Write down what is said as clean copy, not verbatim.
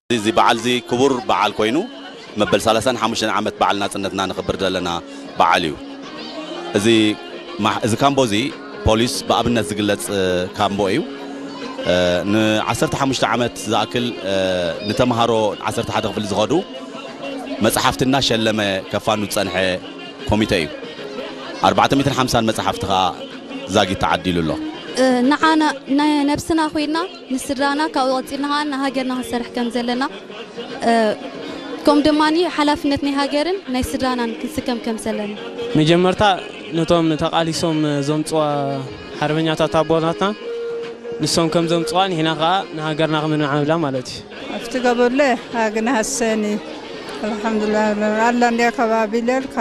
زي بعال زي كبر بعال كوينو مبل سالسان حمشنا عمت بعلنا سنتنا نخبر دلنا بعاليو زي إذا كان بوزي بوليس بقابلنا زقلت كان بويو عصرت حمشت عمت ذاكل نتمهارو عصرت حدا في الزغادو مصحفتنا شلمه كفانو تصنح كوميتي 450 مصحفتها زاغي تعديل الله نعانا نفسنا خوينا نسرانا كواتينا نهاجرنا هسرح كم زلنا كم دماني حلفنتني هاجرن نسرانا كسكم كم زلنا مجمرتا نتوم تقاليسهم زمصوا حربنياتا تابوناتنا نسوم كم زمصوان هنا غا نهاجرنا من عامله مالتي افتقبل له هاجنا هساني الحمد لله الله ندي كبابيل